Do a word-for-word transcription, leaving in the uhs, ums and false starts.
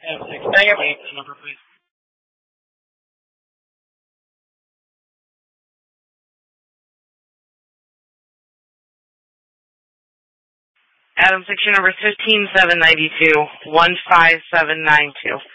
Adam six, wait, the number, please. Adam six, your number is fifteen seven ninety-two, one five seven nine two.